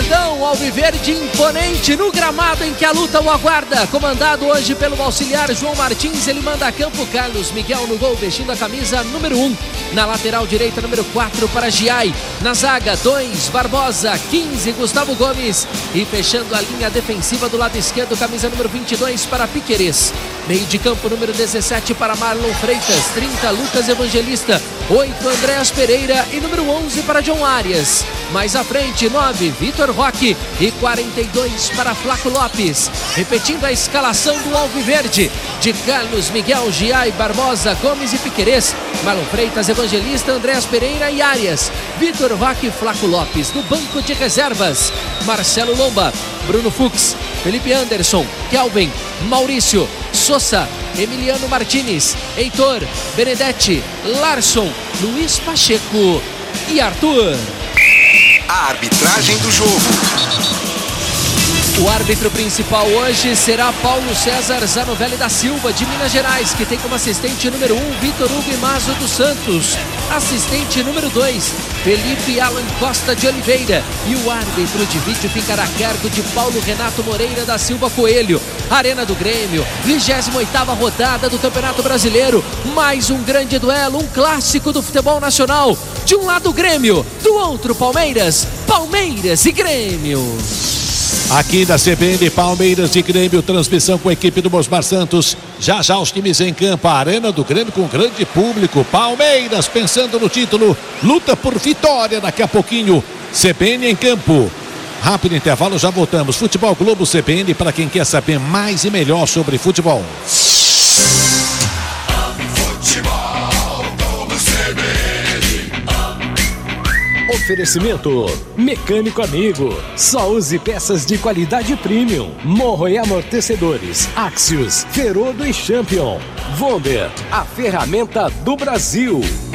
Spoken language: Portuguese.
Verdão alviverde imponente no gramado em que a luta o aguarda. Comandado hoje pelo auxiliar João Martins, ele manda a campo Carlos Miguel no gol, vestindo a camisa número 1. Na lateral direita, número 4 para Giai. Na zaga, 2, Barbosa, 15, Gustavo Gomes. E fechando a linha defensiva do lado esquerdo, camisa número 22 para Piquerez. Meio de campo, número 17 para Marlon Freitas, 30, Lucas Evangelista, 8, Andréas Pereira e número 11 para John Arias. Mais à frente, 9, Vitor Roque e 42 para Flaco Lopes. Repetindo a escalação do alviverde, de Carlos Miguel, Giai, Barbosa, Gomes e Piquerez, Marlon Freitas, Evangelista, Andréas Pereira e Arias, Vitor Roque e Flaco Lopes. No banco de reservas, Marcelo Lomba, Bruno Fux, Felipe Anderson, Kelvin, Maurício, Sousa, Emiliano Martins, Heitor, Benedetti, Larson, Luiz Pacheco e Arthur. A arbitragem do jogo. O árbitro principal hoje será Paulo César Zanovelli da Silva, de Minas Gerais, que tem como assistente número 1, Vitor Hugo Mazo dos Santos. Assistente número 2, Felipe Alan Costa de Oliveira. E o árbitro de vídeo ficará a cargo de Paulo Renato Moreira da Silva Coelho. Arena do Grêmio, 28ª rodada do Campeonato Brasileiro. Mais um grande duelo, um clássico do futebol nacional. De um lado Grêmio, do outro Palmeiras. Palmeiras e Grêmio. Aqui da CBN, Palmeiras e Grêmio, transmissão com a equipe do Mosmar Santos. Já já os times em campo, a Arena do Grêmio com grande público. Palmeiras pensando no título, luta por vitória daqui a pouquinho. CBN em campo. Rápido intervalo, já voltamos. Futebol Globo CBN para quem quer saber mais e melhor sobre futebol. Oferecimento Mecânico Amigo. Só use peças de qualidade premium. Morro e amortecedores, Axios, Ferodo e Champion. Vonder, a ferramenta do Brasil.